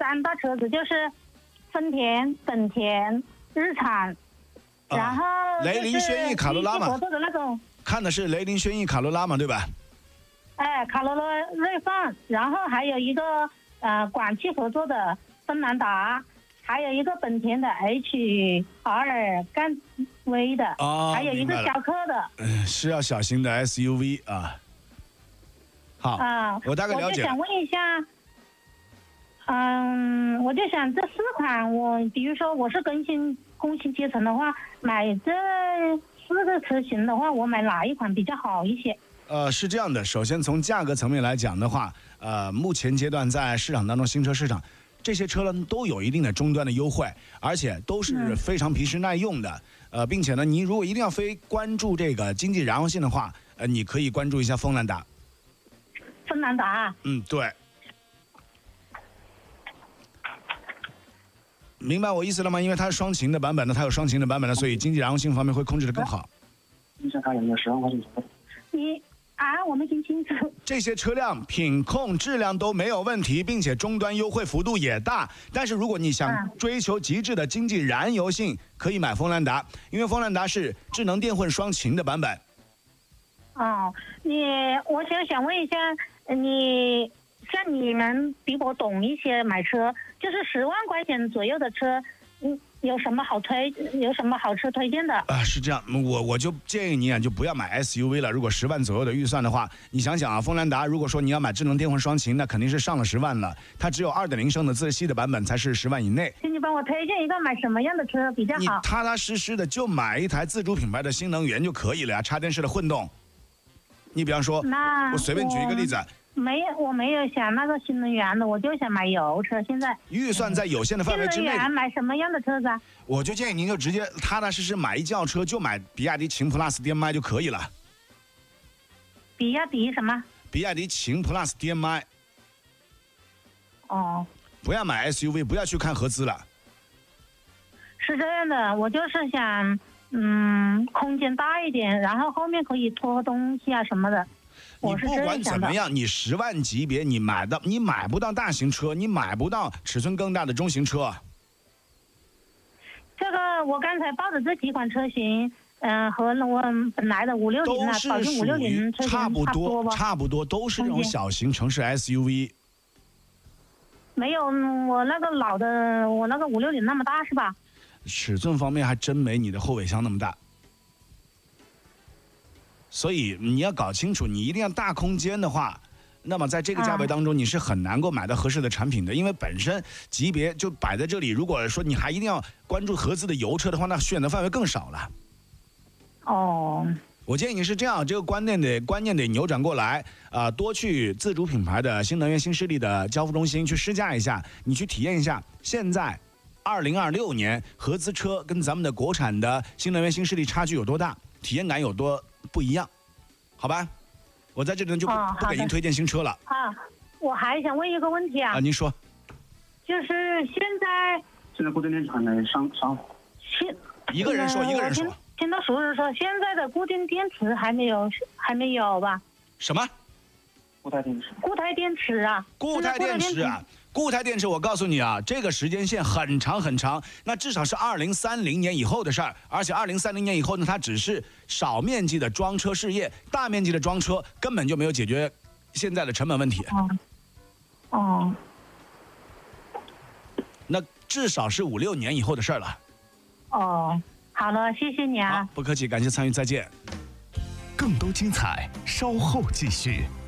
三大车子，就是丰田、本田、日产，然后雷凌轩逸、卡罗拉嘛， 合作的那种。 看的是雷凌轩逸、卡罗拉嘛，对吧？ 哎，卡罗拉锐放，然后还有一个广汽合作的锋兰达，还有一个本田的 HR 杠 V 的，还有一个逍客的。 是要小型的 SUV 啊。好，我大概了解。 我就想问一下，我就想这4款，比如说我是工薪阶层的话，买这4个车型的话，我买哪一款比较好一些？ 是这样的，首先从价格层面来讲的话，目前阶段在市场当中，新车市场这些车呢都有一定的终端的优惠，而且都是非常皮实耐用的。并且呢，你如果一定要非关注这个经济燃油性的话，你可以关注一下锋兰达。 锋兰达。 对。明白我意思了吗？因为它是双擎的版本呢，它有双擎的版本呢，所以经济燃油性方面会控制得更好。 你想看有没有10万块钱？ 我没听清楚。 这些车辆品控质量都没有问题，并且终端优惠幅度也大。但是如果你想追求极致的经济燃油性，可以买锋兰达，因为锋兰达是智能电混双擎的版本。 我想问一下，像你们比我懂一些买车，就是10万块钱左右的车，有什么好车推荐的？ 是这样，我就建议你就不要买 SUV 了。如果10万左右的预算的话，你想想锋兰达，如果说你要买智能电混双擎，那肯定是上了10万了。它只有2.0升的自吸的版本才是10万以内。 请你帮我推荐一个买什么样的车比较好？ 你踏踏实实的就买一台自主品牌的新能源就可以了呀，插电式的混动。你比方说，我随便举一个例子。 我没有想那个新能源的，我就想买油车。现在预算在有限的范围之内， 新能源买什么样的车子啊？ 我就建议您就直接踏踏实实买一轿车，就买比亚迪秦 Plus DM-i 就可以了。 比亚迪什么？ 比亚迪秦 Plus DM-i。不要买 SUV， 不要去看合资了。 是这样的，我就是想，空间大一点，然后后面可以拖东西啊什么的。 你不管怎么样，你10万级别你买不到大型车，你买不到尺寸更大的中型车。 这个我刚才报的这几款车型，和我本来的560啊，保定560车型差不多，都是这种小型城市 SUV。 没有我那个560那么大是吧？ 尺寸方面还真没你的后尾箱那么大。所以你要搞清楚，你一定要大空间的话，那么在这个价位当中，你是很难够买到合适的产品的，因为本身级别就摆在这里。如果说你还一定要关注合资的油车的话，那选择范围更少了。我建议你是这样，这个观念得扭转过来多去自主品牌的新能源新势力的交付中心去试驾一下，你去体验一下现在2026年合资车跟咱们的国产的新能源新势力差距有多大，体验感有多不一样，好吧？我在这里就不给您推荐新车了。 我还想问一个问题啊。 您说。 就是现在固定电池还没上。 一个人说。 听到熟人说，现在的固定电池还没有吧？ 什么？ 固态电池。 固态电池啊。 固态电池，我告诉你这个时间线很长很长，那至少是2030年以后的事儿。而且2030年以后呢，它只是少面积的装车事业，大面积的装车根本就没有解决现在的成本问题。那至少是5-6年以后的事儿了。 好了，谢谢你啊。 不客气，感谢参与，再见。 更多精彩，稍后继续。